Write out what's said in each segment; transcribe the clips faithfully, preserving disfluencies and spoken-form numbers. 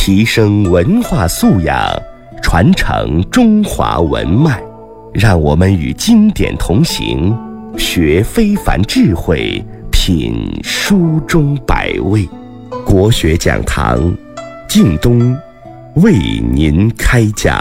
提升文化素养，传承中华文脉，让我们与经典同行，学非凡智慧，品书中百味。国学讲堂，靳东为您开讲。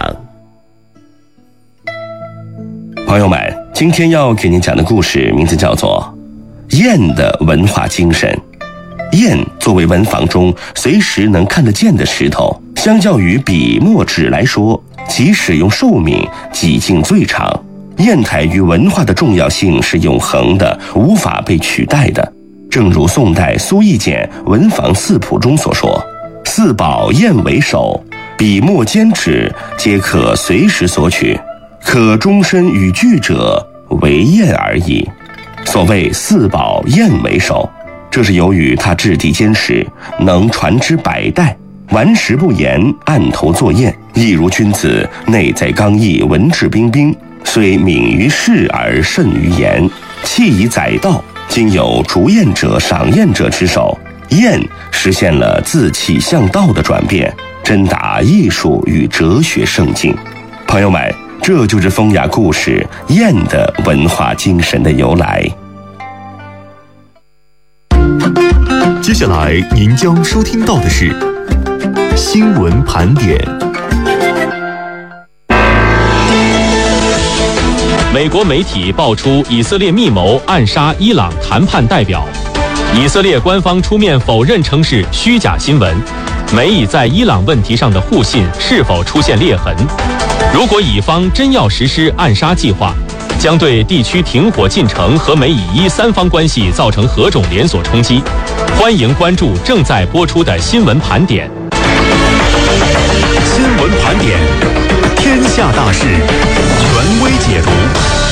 朋友们，今天要给您讲的故事名字叫做砚的文化精神。砚作为文房中随时能看得见的石头，相较于笔墨纸来说，其使用寿命几近最长。砚台于文化的重要性是永恒的，无法被取代的。正如宋代苏轶简《文房四谱》中所说：“四宝砚为首，笔墨笺纸皆可随时索取，可终身与具者为砚而已。”所谓四宝砚为首，这是由于它质地坚实，能传之百代，顽石不言，案头作砚，亦如君子，内在刚毅，文质彬彬，虽敏于事而慎于言，弃以载道。今有逐砚者、赏砚者之手，砚实现了自弃向道的转变，真达艺术与哲学圣境。朋友们，这就是风雅故事砚的文化精神的由来。 接下来您将收听到的是新闻盘点。 美国媒体爆出以色列密谋暗杀伊朗谈判代表，以色列官方出面否认称是虚假新闻。美以在伊朗问题上的互信是否出现裂痕？如果以方真要实施暗杀计划，将对地区停火进程和美以伊三方关系造成何种连锁冲击？欢迎关注正在播出的新闻盘点。 新闻盘点，天下大事，权威解读。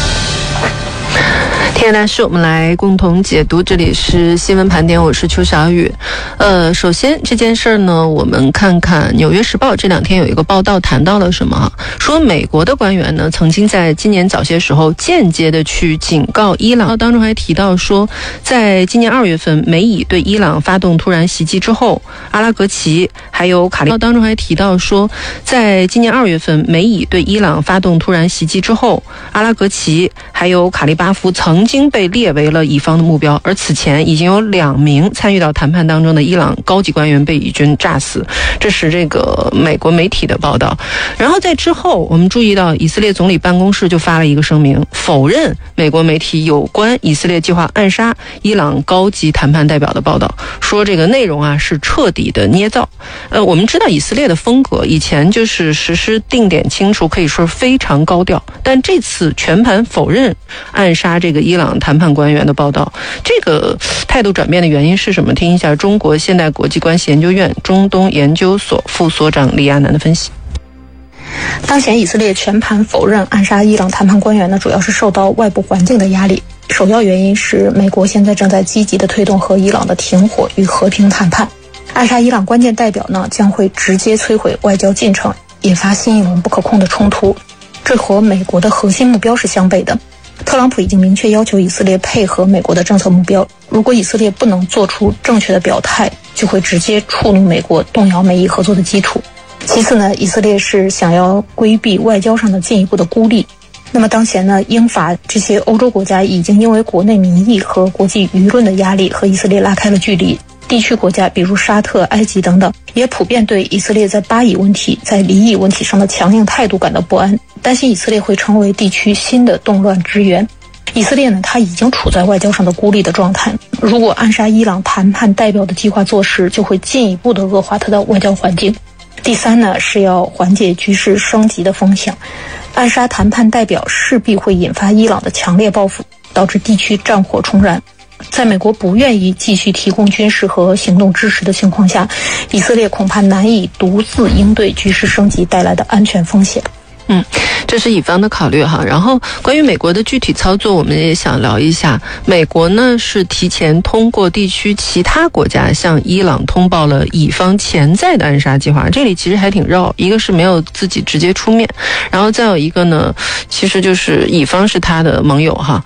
天下大事，我们来共同解读。这里是新闻盘点，我是邱小雨。呃，首先这件事呢，我们看看《纽约时报》这两天有一个报道谈到了什么？说美国的官员呢，曾经在今年早些时候间接的去警告伊朗，当中还提到说，在今年二月份，美以对伊朗发动突然袭击之后，阿拉格齐还有卡利当中还提到说，在今年二月份，美以对伊朗发动突然袭击之后，阿拉格齐还有卡利巴夫曾经被列为了以方的目标，而此前已经有两名参与到谈判当中的伊朗高级官员被以军炸死，这是这个美国媒体的报道。然后在之后，我们注意到以色列总理办公室就发了一个声明，否认美国媒体有关以色列计划暗杀伊朗高级谈判代表的报道，说这个内容啊是彻底的捏造。呃，我们知道以色列的风格以前就是实施定点清除，可以说非常高调，但这次全盘否认暗杀这个伊朗谈判官员的报道，这个态度转变的原因是什么？听一下中国现代国际关系研究院中东研究所副所长李亚男的分析。 当前以色列全盘否认暗杀伊朗谈判官员呢，主要是受到外部环境的压力。首要原因是美国现在正在积极的推动和伊朗的停火与和平谈判，暗杀伊朗关键代表呢，将会直接摧毁外交进程，引发新一轮不可控的冲突，这和美国的核心目标是相悖的。特朗普已经明确要求以色列配合美国的政策目标，如果以色列不能做出正确的表态，就会直接触怒美国，动摇美以合作的基础。其次呢，以色列是想要规避外交上的进一步的孤立。那么当前呢，英法这些欧洲国家已经因为国内民意和国际舆论的压力和以色列拉开了距离。地区国家比如沙特、埃及等等，也普遍对以色列在巴以问题、在黎以问题上的强硬态度感到不安，担心以色列会成为地区新的动乱之源。以色列呢，它已经处在外交上的孤立的状态，如果暗杀伊朗谈判代表的计划坐实，就会进一步的恶化它的外交环境。第三呢，是要缓解局势升级的风险，暗杀谈判代表势必会引发伊朗的强烈报复，导致地区战火重燃。在美国不愿意继续提供军事和行动支持的情况下，以色列恐怕难以独自应对局势升级带来的安全风险。 嗯，这是以方的考虑哈。然后关于美国的具体操作，我们也想聊一下。美国呢是提前通过地区其他国家向伊朗通报了以方潜在的暗杀计划，这里其实还挺绕，一个是没有自己直接出面，然后再有一个呢，其实就是以方是他的盟友哈，